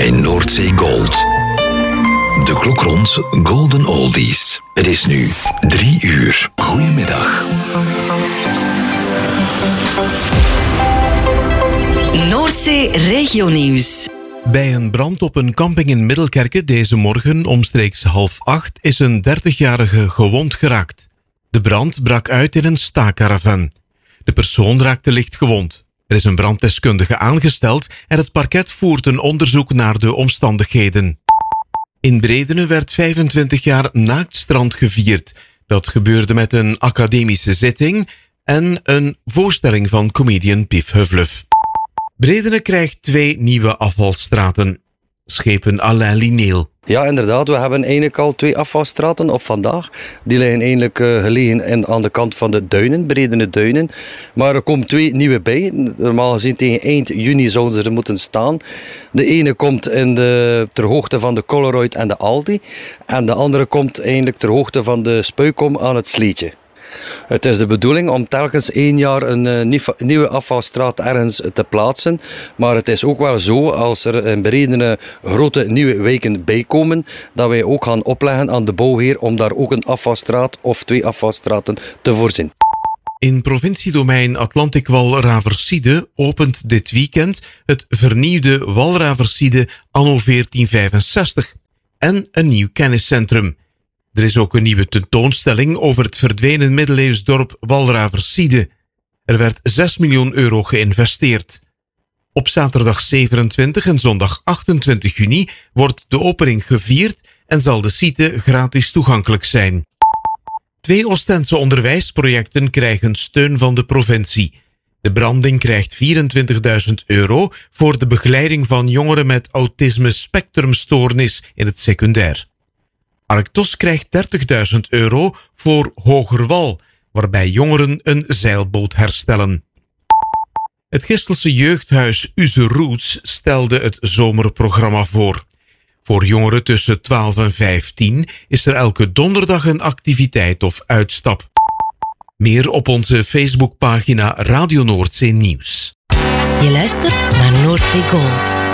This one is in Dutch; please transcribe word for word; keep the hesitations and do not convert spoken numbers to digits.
bij Noordzee Gold. De klok rond Golden Oldies. Het is nu drie uur. Goedemiddag. Noordzee Regionieuws. Bij een brand op een camping in Middelkerke deze morgen omstreeks half acht is een dertigjarige gewond geraakt. De brand brak uit in een staakkaravan. De persoon raakte licht gewond. Er is een branddeskundige aangesteld en het parket voert een onderzoek naar de omstandigheden. In Bredene werd vijfentwintig jaar naaktstrand gevierd. Dat gebeurde met een academische zitting en een voorstelling van comedian Pief Huvluf. Bredene krijgt twee nieuwe afvalstraten. Schepen Alain Lineel. Ja, inderdaad. We hebben eigenlijk al twee afvalstraten op vandaag. Die liggen eigenlijk uh, gelegen in, aan de kant van de duinen, Bredene duinen. Maar er komen twee nieuwe bij. Normaal gezien tegen eind juni zouden ze er moeten staan. De ene komt in de, ter hoogte van de Coloroid en de Aldi. En de andere komt eigenlijk ter hoogte van de Spuikom aan het Sleetje. Het is de bedoeling om telkens één jaar een uh, nieuwe afvalstraat ergens te plaatsen. Maar het is ook wel zo, als er in Bredene grote nieuwe wijken bijkomen, dat wij ook gaan opleggen aan de bouwheer om daar ook een afvalstraat of twee afvalstraten te voorzien. In provinciedomein Atlantic Walraversiede opent dit weekend het vernieuwde Walraversiede anno veertien vijfenzestig en een nieuw kenniscentrum. Er is ook een nieuwe tentoonstelling over het verdwenen middeleeuws dorp Walraversiede. Er werd zes miljoen euro geïnvesteerd. Op zaterdag zevenentwintig en zondag achtentwintig juni wordt de opening gevierd en zal de site gratis toegankelijk zijn. Twee Oostense onderwijsprojecten krijgen steun van de provincie. De Branding krijgt vierentwintigduizend euro voor de begeleiding van jongeren met autisme-spectrumstoornis in het secundair. Arctos krijgt dertigduizend euro voor Hogerwal, waarbij jongeren een zeilboot herstellen. Het Gistelse jeugdhuis Uze Roots stelde het zomerprogramma voor. Voor jongeren tussen twaalf en vijftien is er elke donderdag een activiteit of uitstap. Meer op onze Facebookpagina Radio Noordzee Nieuws. Je luistert naar Noordzee Gold.